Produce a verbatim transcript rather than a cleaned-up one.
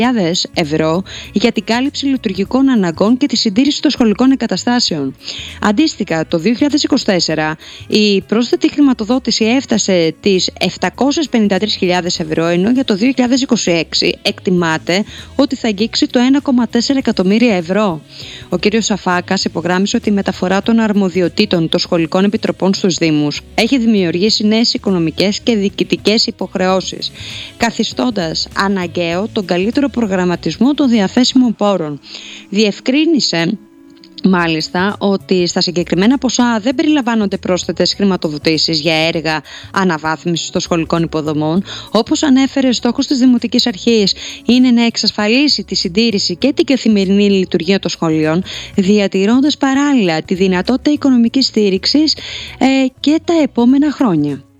ευρώ για την κάλυψη λειτουργικών αναγκών και τη συντήρηση των σχολικών εγκαταστάσεων. Αντίστοιχα, το δύο χιλιάδες είκοσι τέσσερα η πρόσθετη χρηματοδότηση έφτασε τις επτακόσιες πενήντα τρεις χιλιάδες ευρώ, ενώ για το δύο χιλιάδες είκοσι έξι εκτιμάται ότι θα αγγίξει το ένα κόμμα τέσσερα εκατομμύρια ευρώ. Ο κ. Σαφάκας υπογράμμισε ότι η μεταφορά των αρμοδιοτήτων των σχολικών επιτροπών στους Δήμους έχει δημιουργήσει νέες οικονομικές και διοικητικές υποχρεώσεις, καθιστώντας αναγκαίο τον καλύτερο προγραμματισμό των διαθέσιμων πόρων. Διευκρίνησε μάλιστα ότι στα συγκεκριμένα ποσά δεν περιλαμβάνονται πρόσθετες χρηματοδοτήσεις για έργα αναβάθμισης των σχολικών υποδομών. Όπως ανέφερε, στόχος της Δημοτικής Αρχής είναι να εξασφαλίσει τη συντήρηση και την καθημερινή λειτουργία των σχολείων, διατηρώντας παράλληλα τη δυνατότητα οικονομικής στήριξης ε, και τα επόμενα χρόνια.